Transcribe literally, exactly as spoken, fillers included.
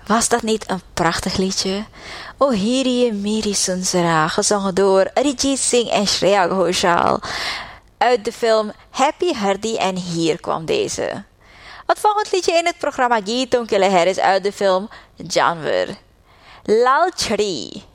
Was dat niet een prachtig liedje? O Hiri Miri Sunsara, gezongen door Arijit Singh en Shreya Ghoshal uit de film Happy Hardy, en hier kwam deze. Het volgende liedje in het programma Geeton Kille is uit de film Janwar, Lal Chhdi.